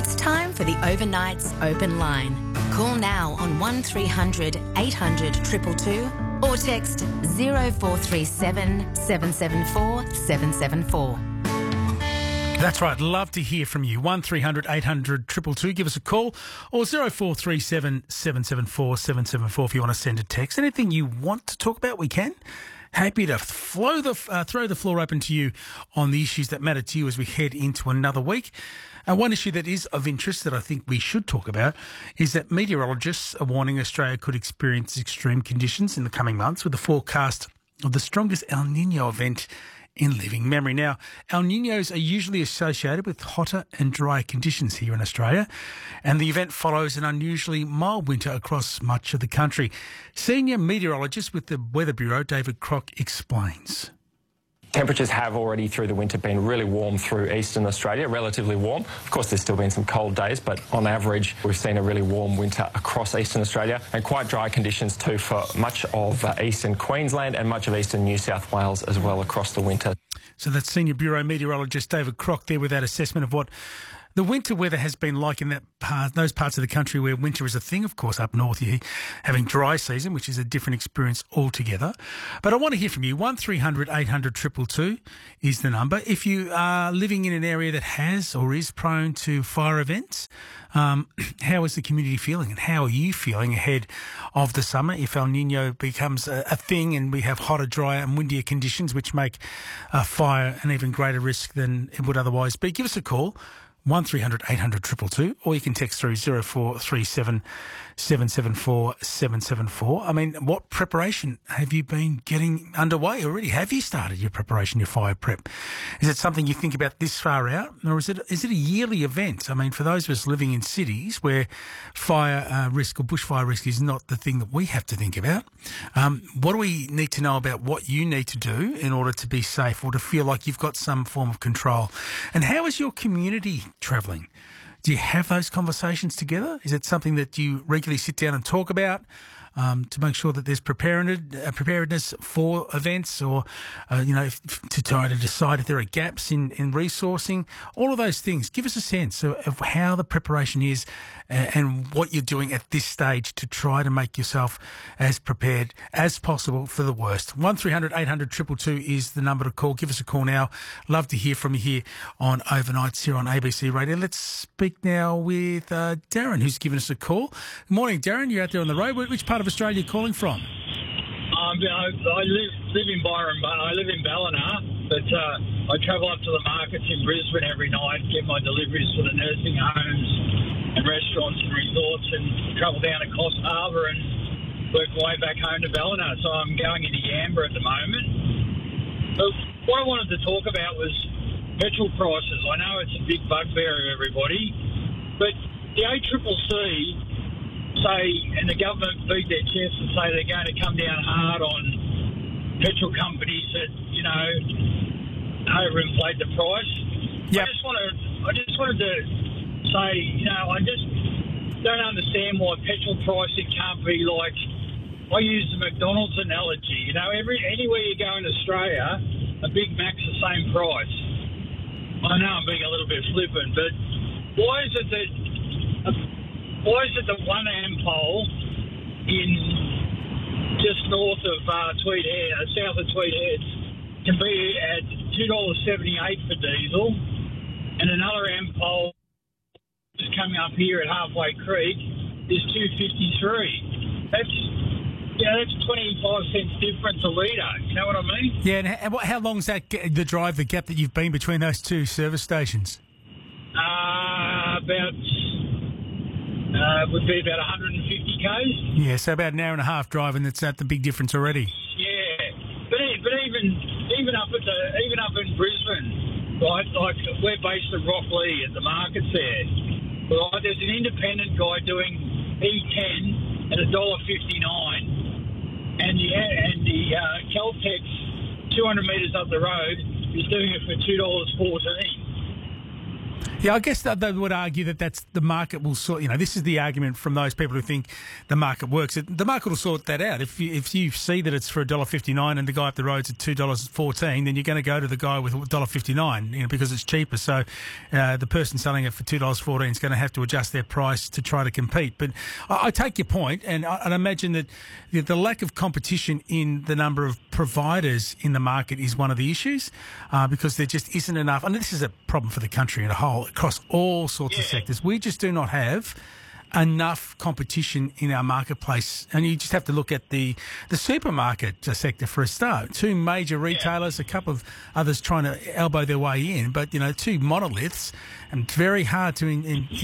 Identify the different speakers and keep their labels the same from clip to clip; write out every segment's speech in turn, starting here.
Speaker 1: It's time for the Overnights Open Line. Call now on 1300 800 222 or text 0437 774 774.
Speaker 2: That's right. Love to hear from you. 1300 800 222. Give us a call, or 0437 774 774 if you want to send a text. Anything you want to talk about, we can. Happy to throw the floor open to you on the issues that matter to you as we head into another week. One issue that is of interest that I think we should talk about is that meteorologists are warning Australia could experience extreme conditions in the coming months with the forecast of the strongest El Niño event in living memory. Now, El Niños are usually associated with hotter and drier conditions here in Australia, and the event follows an unusually mild winter across much of the country. Senior meteorologist with the Weather Bureau, David Crock, explains.
Speaker 3: Temperatures have already through the winter been really warm through eastern Australia, relatively warm. Of course, there's still been some cold days, but on average, we've seen a really warm winter across eastern Australia and quite dry conditions too for much of eastern Queensland and much of eastern New South Wales as well across the winter.
Speaker 2: So that's Senior Bureau Meteorologist David Crock there with that assessment of what the winter weather has been like in those parts of the country where winter is a thing. Of course, up north here, having dry season, which is a different experience altogether. But I want to hear from you. 1300 800 222 is the number. If you are living in an area that has or is prone to fire events, how is the community feeling and how are you feeling ahead of the summer if El Niño becomes a thing and we have hotter, drier and windier conditions which make fire an even greater risk than it would otherwise be? Give us a call. 1300 800 222, or you can text through 0437 774 774. I mean, what preparation have you been getting underway already? Have you started your preparation, your fire prep? Is it something you think about this far out, or is it a yearly event? I mean, for those of us living in cities where fire risk or bushfire risk is not the thing that we have to think about, what do we need to know about what you need to do in order to be safe or to feel like you've got some form of control? And how is your community travelling? Do you have those conversations together? Is it something that you regularly sit down and talk about to make sure that there's preparedness for events, or to try to decide if there are gaps in resourcing? All of those things. Give us a sense of how the preparation is and what you're doing at this stage to try to make yourself as prepared as possible for the worst. 1300 800 222 is the number to call. Give us a call now. Love to hear from you here on Overnights here on ABC Radio. Let's speak now with Darren, who's given us a call. Good morning, Darren. You're out there on the road. Which part of Australia are you calling from?
Speaker 4: I live in Byron, but I live in Ballina, but I travel up to the markets in Brisbane every night, get my deliveries for the nursing homes and restaurants and resorts, and travel down to Coffs Harbour and work my way back home to Ballina. So I'm going into Yamba at the moment. But what I wanted to talk about was petrol prices. I know it's a big bugbear of everybody, but the ACCC say, and the government beat their chest and say they're going to come down hard on petrol companies that, overinflate the price. Yep. I just wanted to say, I just don't understand why petrol pricing can't be like, I use the McDonald's analogy. Anywhere you go in Australia, a Big Mac's the same price. I know I'm being a little bit flippant, but why is it that one ampole in just north of Tweed Head, south of Tweed Heads, can be at $2.78 for diesel, and another ampole just coming up here at Halfway Creek is $2.53? That's 25 cents difference a litre. You know what I mean?
Speaker 2: Yeah, and how long's that the gap that you've been between those two service stations?
Speaker 4: Would be about 150 k's.
Speaker 2: Yeah, so about an hour and a half drive, and that's the big difference already.
Speaker 4: Yeah, but even up in Brisbane, right? Like we're based at Rocklea at the markets there. Right, there's an independent guy doing E10 at $1.59, and the Caltex 200 metres up the road is doing it for $2.14.
Speaker 2: Yeah, I guess they would argue that that's the market will sort. This is the argument from those people who think the market works. The market will sort that out. If you see that it's for $1.59 and the guy up the road's at $2.14, then you're going to go to the guy with $1.59, because it's cheaper. So the person selling it for $2.14 is going to have to adjust their price to try to compete. But I take your point, and I imagine that the lack of competition in the number of providers in the market is one of the issues, because there just isn't enough. And this is a problem for the country as a whole, across all sorts of sectors. We just do not have enough competition in our marketplace. And you just have to look at the supermarket sector for a start. Two major retailers, a couple of others trying to elbow their way in, but, two monoliths, and it's very hard to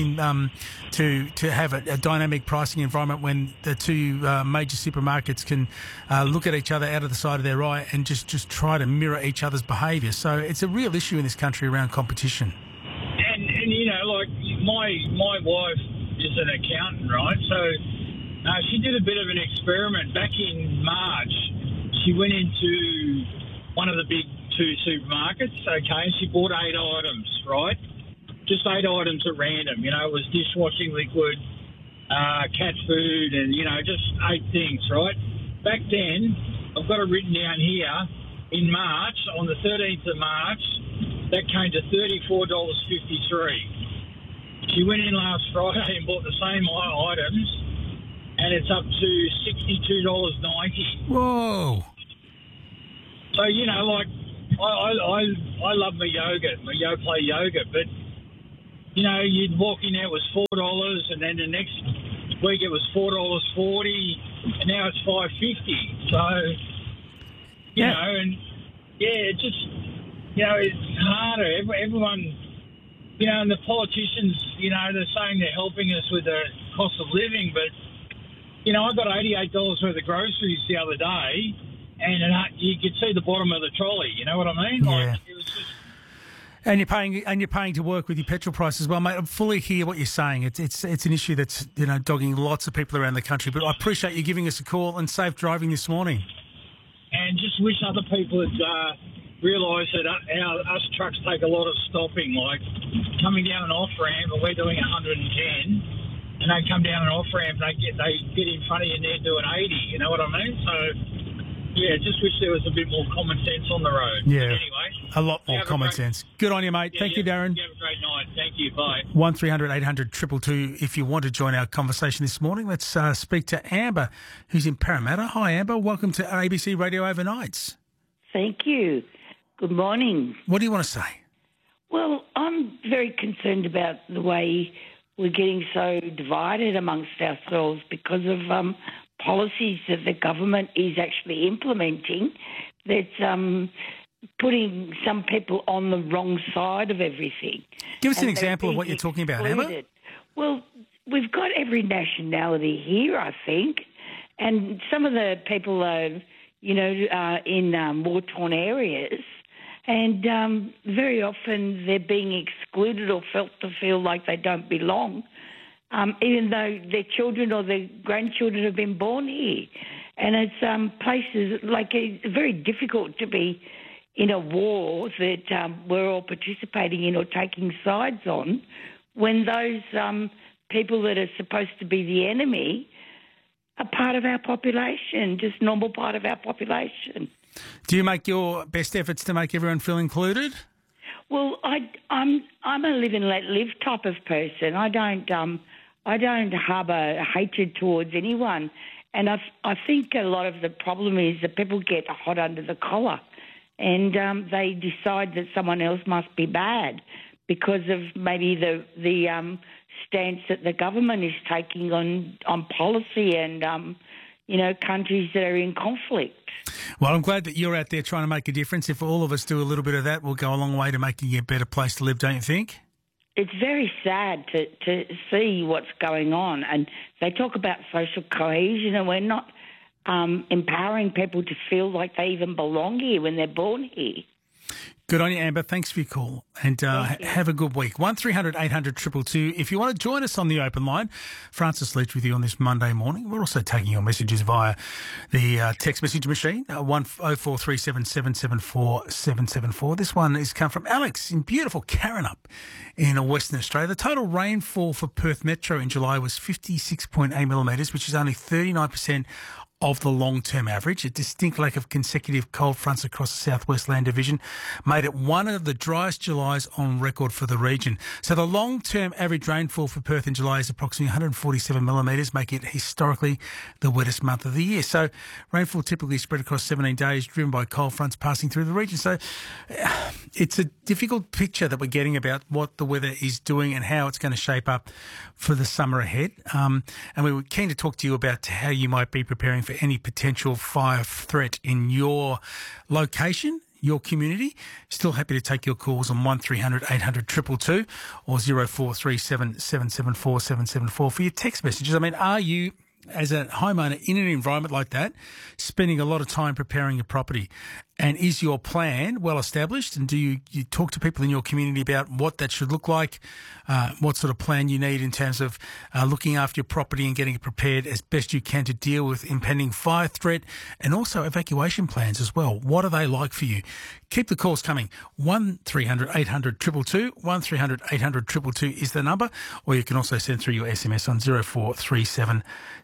Speaker 2: have a dynamic pricing environment when the two major supermarkets can look at each other out of the side of their eye and just try to mirror each other's behaviour. So it's a real issue in this country around competition.
Speaker 4: And like my wife is an accountant, right? So she did a bit of an experiment back in March. She went into one of the big two supermarkets, okay, and she bought 8 items, right? Just 8 items at random. It was dishwashing liquid, cat food, and, just 8 things, right? Back then, I've got it written down here, in March, on the 13th of March, that came to $34.53. She went in last Friday and bought the same items, and it's up to $62.90.
Speaker 2: Whoa!
Speaker 4: So, I love my yogurt, my Yoplait yogurt, but, you'd walk in there, it was $4, and then the next week it was $4.40, and now it's $5.50. So, it just, it's harder. Everyone... and the politicians, they're saying they're helping us with the cost of living, but, I got $88 worth of groceries the other day, and you could see the bottom of the trolley. You know what I mean?
Speaker 2: Yeah.
Speaker 4: It was just...
Speaker 2: And you're paying to work with your petrol price as well, mate. I fully hear what you're saying. It's an issue that's dogging lots of people around the country. But I appreciate you giving us a call, and safe driving this morning. And
Speaker 4: just wish other people had realise that us trucks take a lot of stopping, like coming down an off-ramp, and we're doing 110, and they come down an off-ramp, and they get in front of you and they're doing 80, you know what I mean? So, just wish there was a bit more common sense on the road.
Speaker 2: Yeah,
Speaker 4: anyway,
Speaker 2: a lot more common sense. Good on you, mate. Thank you, Darren.
Speaker 4: You have a great night. Thank you. Bye.
Speaker 2: 1300 800 222 if you want to join our conversation this morning. Let's speak to Amber, who's in Parramatta. Hi, Amber. Welcome to ABC Radio Overnights.
Speaker 5: Thank you. Good morning.
Speaker 2: What do you want to say?
Speaker 5: Well, I'm very concerned about the way we're getting so divided amongst ourselves because of policies that the government is actually implementing that's putting some people on the wrong side of everything.
Speaker 2: Give us an example of what you're talking about, Amber.
Speaker 5: Well, we've got every nationality here, I think, and some of the people are, in war-torn areas. And very often they're being excluded or felt to feel like they don't belong, even though their children or their grandchildren have been born here. And it's places like it's very difficult to be in a war that we're all participating in or taking sides on when those people that are supposed to be the enemy are part of our population, just normal part of our population.
Speaker 2: Do you make your best efforts to make everyone feel included?
Speaker 5: Well, I'm a live and let live type of person. I don't harbour hatred towards anyone, and I think a lot of the problem is that people get hot under the collar, and they decide that someone else must be bad because of maybe the stance that the government is taking on policy and countries that are in conflict.
Speaker 2: Well, I'm glad that you're out there trying to make a difference. If all of us do a little bit of that, we'll go a long way to making it a better place to live, don't you think?
Speaker 5: It's very sad to see what's going on. And they talk about social cohesion, and we're not empowering people to feel like they even belong here when they're born here.
Speaker 2: Good on you, Amber. Thanks for your call, and have a good week. 1300 800 222. If you want to join us on the open line, Francis Leach with you on this Monday morning. We're also taking your messages via the text message machine, 0437 774 774. This one has come from Alex in beautiful Karrinyup in Western Australia. The total rainfall for Perth Metro in July was 56.8 millimetres, which is only 39% of the long-term average. A distinct lack of consecutive cold fronts across the Southwest Land Division made it one of the driest Julys on record for the region. So the long-term average rainfall for Perth in July is approximately 147 millimetres, making it historically the wettest month of the year. So rainfall typically spread across 17 days, driven by cold fronts passing through the region. So it's a difficult picture that we're getting about what the weather is doing and how it's going to shape up for the summer ahead. And we were keen to talk to you about how you might be preparing for any potential fire threat in your location, your community. Still happy to take your calls on 1300 800 222 or 0437 774 774 for your text messages. I mean, are you, as a homeowner in an environment like that, spending a lot of time preparing your property? And is your plan well established? And do you talk to people in your community about what that should look like, what sort of plan you need in terms of looking after your property and getting it prepared as best you can to deal with impending fire threat, and also evacuation plans as well? What are they like for you? Keep the calls coming. 1300 800 222, 1300 800 222 is the number, or you can also send through your SMS on 0437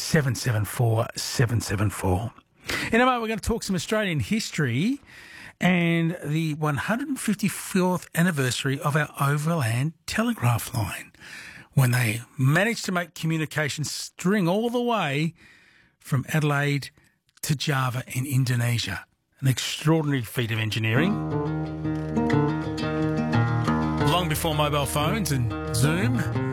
Speaker 2: 774 774. In a moment, we're going to talk some Australian history and the 154th anniversary of our overland telegraph line, when they managed to make communications string all the way from Adelaide to Java in Indonesia. An extraordinary feat of engineering. Long before mobile phones and Zoom,